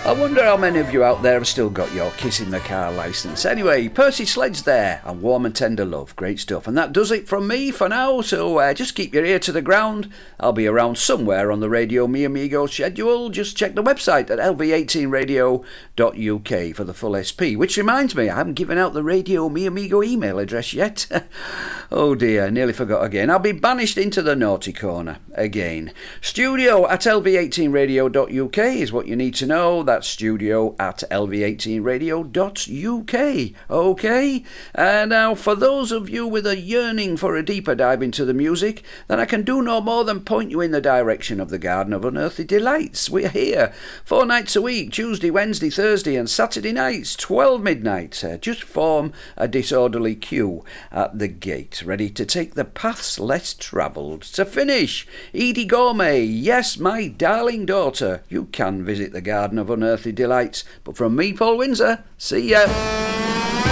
I wonder how many of you out there have still got your Kiss in the Car licence. Anyway, Percy Sledge there, and Warm and Tender Love. Great stuff. And that does it from me for now, so just keep your ear to the ground. I'll be around somewhere on the Radio Mi Amigo schedule. Just check the website at lv18radio.uk for the full SP. Which reminds me, I haven't given out the Radio Mi Amigo email address yet. Oh dear, nearly forgot again. I'll be banished into the naughty corner again. Studio at lv18radio.uk is what you need to know. That's studio at lv18radio.uk. Okay? And now, for those of you with a yearning for a deeper dive into the music, then I can do no more than point you in the direction of the Garden of Unearthly Delights. We're here 4 nights a week, Tuesday, Wednesday, Thursday and Saturday nights, 12 midnight. Just form a disorderly queue at the gate, ready to take the paths less travelled. To finish, Edie Gourmet, yes, my darling daughter, you can visit the Garden of Unearthly Delights. But from me, Paul Windsor, see ya.